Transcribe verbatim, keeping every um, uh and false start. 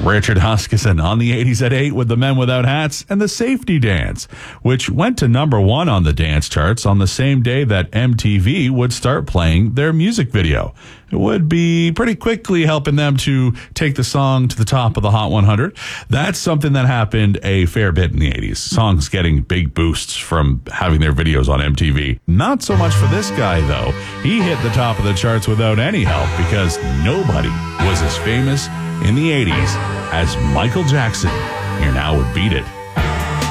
Richard Huskisson on the eighties at eight with The Men Without Hats and The Safety Dance, which went to number one on the dance charts on the same day that M T V would start playing their music video. It would be pretty quickly helping them to take the song to the top of the Hot one hundred. That's something that happened a fair bit in the eighties. Songs getting big boosts from having their videos on M T V. Not so much for this guy, though. He hit the top of the charts without any help because nobody was as famous in the eighties as Michael Jackson. Here now with Beat It.